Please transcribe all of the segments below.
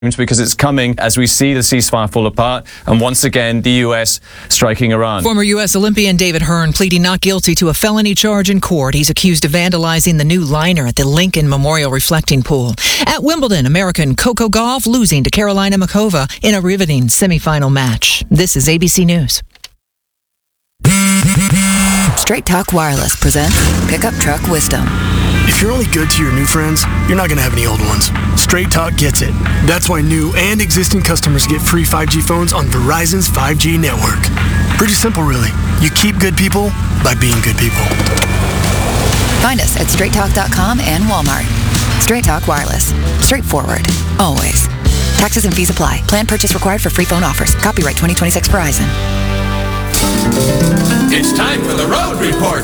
because it's coming as we see the ceasefire fall apart, and once again, the U.S. striking Iran. Former U.S. Olympian David Hearn pleading not guilty to a felony charge in court. He's accused of vandalizing the new liner at the Lincoln Memorial Reflecting Pool. At Wimbledon, American Coco Gauff losing to Karolina Muchova in a riveting semifinal match. This is ABC News. Straight Talk Wireless presents Pickup Truck Wisdom. If you're only good to your new friends, you're not going to have any old ones. Straight Talk gets it. That's why new and existing customers get free 5G phones on Verizon's 5G network. Pretty simple, really. You keep good people by being good people. Find us at straighttalk.com and Walmart. Straight Talk Wireless. Straightforward. Always. Taxes and fees apply. Plan purchase required for free phone offers. Copyright 2026 Verizon. It's time for the Road Report.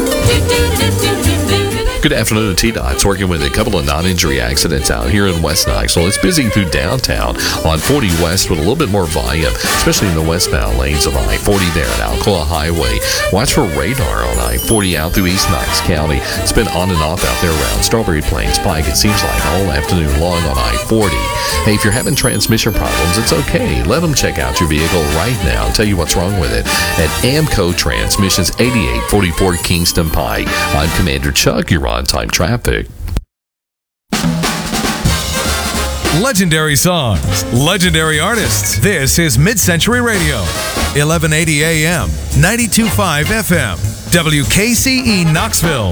Good afternoon, T-Dot's working with a couple of non-injury accidents out here in West Knoxville. It's busy through downtown on 40 West with a little bit more volume, especially in the westbound lanes of I-40 there at Alcoa Highway. Watch for radar on I-40 out through East Knox County. It's been on and off out there around Strawberry Plains Pike, it seems like, all afternoon long on I-40. Hey, if you're having transmission problems, it's okay. Let them check out your vehicle right now and tell you what's wrong with it at Amco Transmissions, 8844 Kingston Pike. I'm Commander Chuck. You're on-time traffic. Legendary songs, legendary artists. This is Mid-Century Radio, 1180 AM, 92.5 FM, WKCE Knoxville.